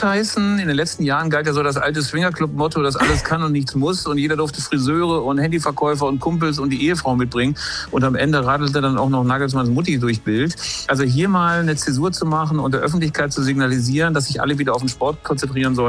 gutheißen. In den letzten Jahren galt ja so das alte Swingerclub-Motto, dass alles kann und nichts muss. Und jeder durfte Friseure und Handyverkäufer und Kumpels und die Ehefrau mitbringen. Und am Ende radelte dann auch noch Nagelsmanns Mutti durch Bild. Also hier mal eine Zäsur zu machen und der Öffentlichkeit zu signalisieren, dass sich alle wieder auf den Sport konzentrieren sollen.